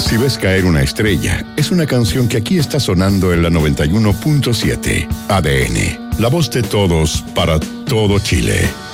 Si ves caer una estrella, es una canción que aquí está sonando en la 91.7. ADN, la voz de todos para todo Chile.